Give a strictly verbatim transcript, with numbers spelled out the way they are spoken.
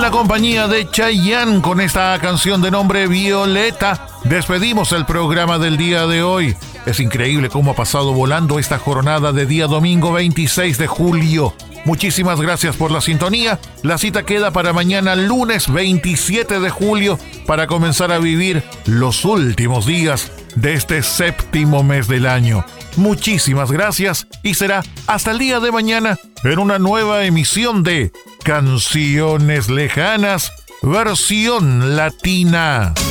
la compañía de Chayanne con esta canción de nombre Violeta, despedimos el programa del día de hoy. Es increíble cómo ha pasado volando esta jornada de día domingo veintiséis de julio. Muchísimas gracias por la sintonía. La cita queda para mañana lunes veintisiete de julio para comenzar a vivir los últimos días de este séptimo mes del año. Muchísimas gracias y será hasta el día de mañana en una nueva emisión de Canciones Lejanas, versión latina.